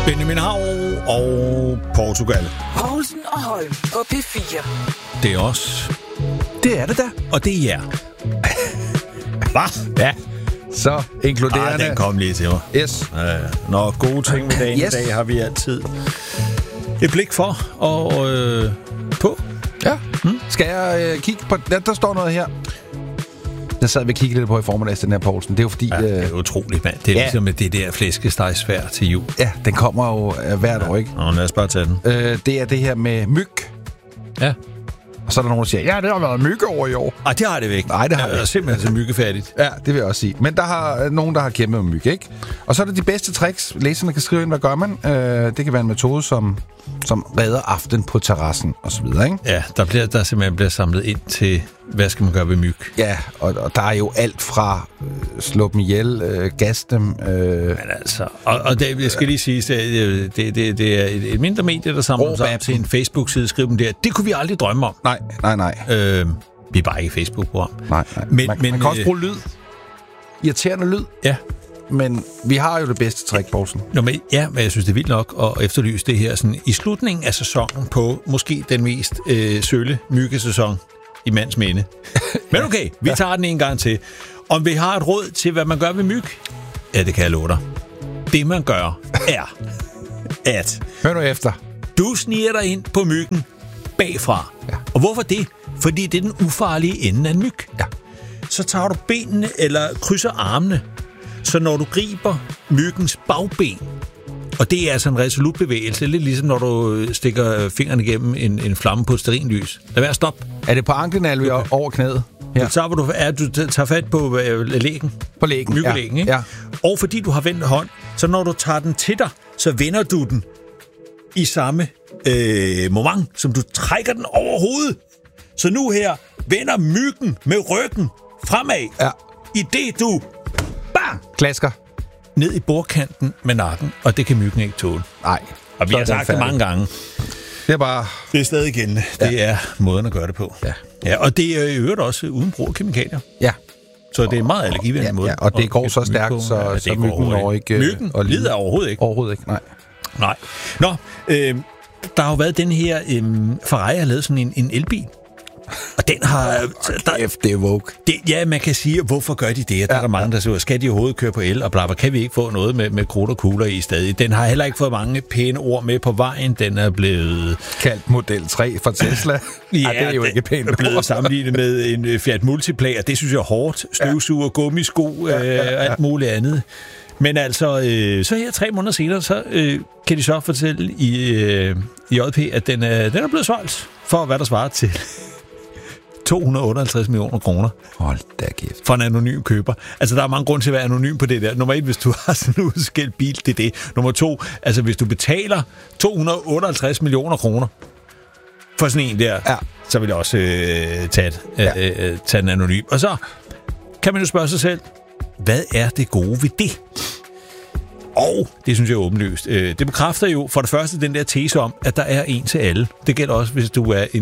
Benjamin Hav og Portugal. Poulsen og Holm på P4. Det er os. Det er det da. Og det er jer. Hvad? Ja. Så inkluderende. Den kom lige til mig. Yes. Nå, gode ting med dagen. Yes. I dag har vi altid et blik for og på. Ja. Skal jeg kigge på... Der står noget her. Der sad vi og kiggede lidt på i formiddags, den her Poulsen. Det er jo fordi... Ja, det er utroligt, mand. Det er ligesom med det der flæskestegsfær til jul. Ja, den kommer jo hvert år, ikke? Nå, lad os bare tage den. Det er det her med myg. Ja. Og så er der nogen, der siger, ja, det har været mygge over i år. Ej, det har det ikke. Nej, det har det er simpelthen så myggefærdigt. Ja, det vil jeg også sige. Men der har nogen, der har kæmpet med myg, ikke? Og så er det de bedste tricks. Læserne kan skrive ind, hvad gør man? Det kan være en metode, som redder aften på terrassen, og så videre, ikke? Ja, der simpelthen bliver samlet ind til, hvad skal man gøre ved myg? Ja, og der er jo alt fra slå dem ihjel, gas dem. Men altså, og det, jeg skal lige sige, det er et mindre medie, der samler sig op til en Facebook-side, skriver dem der. Det kunne vi aldrig drømme om. Nej. Vi er bare ikke Facebook-program. Nej. Men man kan også bruge lyd. Irriterende lyd. Ja. Men vi har jo det bedste trick, Poulsen. Men jeg synes, det er vildt nok at efterlyse det her sådan, i slutningen af sæsonen på måske den mest sølle myggesæson i mands minde. Men okay, vi tager den en gang til. Om vi har et råd til, hvad man gør ved myg? Ja, det kan jeg love dig. Det, man gør, er, at... Hør nu efter. Du sniger dig ind på myggen bagfra. Ja. Og hvorfor det? Fordi det er den ufarlige ende af en myg. Ja. Så tager du benene eller krydser armene. Så når du griber myggens bagben, og det er altså en resolut bevægelse, lidt ligesom når du stikker fingrene igennem en flamme på et stearinlys. Lad være at stoppe. Er det på anklen, eller over knæet? Ja. Så du tager fat på lægen. På lægen, myggelægen, ikke? Ja. Og fordi du har vendt hånd, så når du tager den til dig, så vender du den i samme moment, som du trækker den over hovedet. Så nu her vender myggen med ryggen fremad. Ja. I det du... Bang! Klasker. Ned i bordkanten med nakken, og det kan myggen ikke tåle. Nej. Og vi har sagt det mange gange. Det er bare... Det er stadig gældende. Ja. Det er måden at gøre det på. Ja, og det er i øvrigt også uden brug af kemikalier. Ja. Så det er en meget allergivenlig måde. Ja, og det går så stærkt, så myggen når ikke... Myggen lider overhovedet ikke. Overhovedet ikke, nej. Nå, der har jo været den her... Ferrari har lavet sådan en elbil. Og den har... det er woke. Ja, man kan sige, hvorfor gør de det? Der er mange, der siger, skal de overhovedet køre på el? Og bla, bla, kan vi ikke få noget med krudt og kugler i stadig? Den har heller ikke fået mange pæne ord med på vejen. Den er blevet... kaldt Model 3 fra Tesla. Ja, det er jo ikke pænt ord. Er blevet sammenlignet med en Fiat Multipla, og det synes jeg er hårdt. Støvsuger, gummisko, alt muligt andet. Men altså, så her 3 måneder senere, så kan de så fortælle i JP, at den er blevet solgt for, hvad der svarer til 258 millioner kroner. Hold da kæft. For en anonym køber. Altså, der er mange grunde til at være anonym på det der. Nummer 1, hvis du har sådan en udskilt bil, det er det. Nummer 2, altså hvis du betaler 258 millioner kroner for sådan en der, så vil jeg også tage den anonym. Og så kan man jo spørge sig selv, hvad er det gode ved det? Og det synes jeg er åbenlyst. Det bekræfter jo for det første den der tese om, at der er en til alle. Det gælder også, hvis du er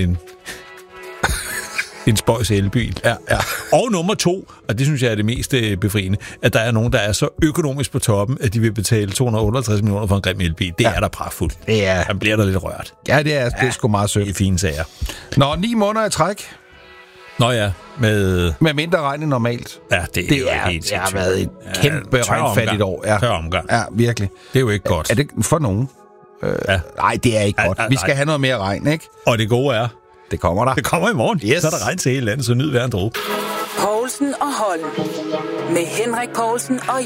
en spøjs elbil. Ja. Og nummer 2, og det synes jeg er det mest befriende, at der er nogen, der er så økonomisk på toppen, at de vil betale 258 millioner for en grim elbil. Det er der pragtfuldt. Man bliver der lidt rørt. Ja, det er sgu meget sødt. Det er fine sager. Nå, 9 måneder i træk. Nå ja, med mindre regn end normalt. Ja, det er helt det har været et kæmpe regnfattigt år. Tør omgang. Ja, virkelig. Det er jo ikke godt. Er det for nogen? Nej, det er ikke godt. Vi skal have noget mere regn, ikke? Og det gode er... Det kommer der. Det kommer i morgen. Yes. Så er der regn til hele landet, så nyd hver en dråbe. Poulsen og Holm. Med Henrik Poulsen og